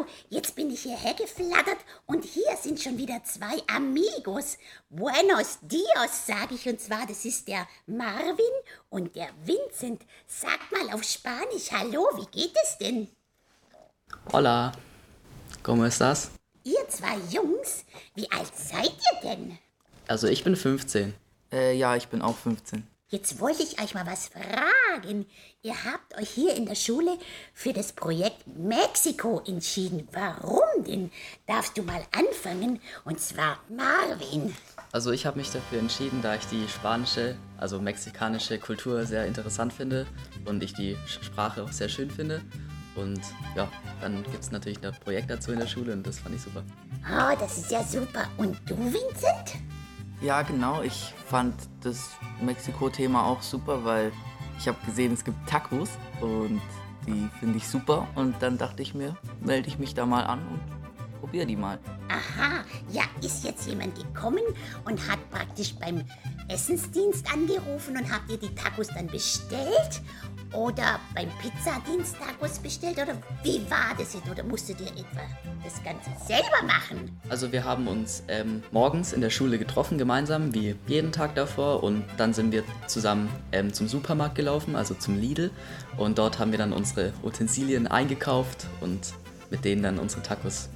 Wow, jetzt bin ich hierher geflattert und hier sind schon wieder zwei Amigos. Buenos dios, sage ich, und zwar, das ist der Marvin und der Vincent. Sag mal auf Spanisch, hallo, wie geht es denn? Hola, ¿cómo estás? Ihr zwei Jungs, wie alt seid ihr denn? Also ich bin 15. Ja, ich bin auch 15. Jetzt wollte ich euch mal was fragen. Ihr habt euch hier in der Schule für das Projekt Mexiko entschieden. Warum denn? Darfst du mal anfangen? Und zwar Marvin. Also ich habe mich dafür entschieden, da ich die spanische, also mexikanische Kultur sehr interessant finde und ich die Sprache auch sehr schön finde. Und ja, dann gibt es natürlich ein Projekt dazu in der Schule und das fand ich super. Oh, das ist ja super. Und du, Vincent? Ja, genau, ich fand das Mexiko-Thema auch super, weil ich habe gesehen, es gibt Tacos und die finde ich super. Und dann dachte ich mir, melde ich mich da mal an und probiere die mal. Aha, ja, ist jetzt jemand gekommen und hat praktisch beim Essensdienst angerufen und habt ihr die Tacos dann bestellt? Oder beim Pizzadienst Tacos bestellt? Oder wie war das jetzt? Oder musstet ihr etwa das Ganze selber machen? Also wir haben uns morgens in der Schule getroffen, gemeinsam, wie jeden Tag davor. Und dann sind wir zusammen zum Supermarkt gelaufen, also zum Lidl. Und dort haben wir dann unsere Utensilien eingekauft und mit denen dann unsere Tacos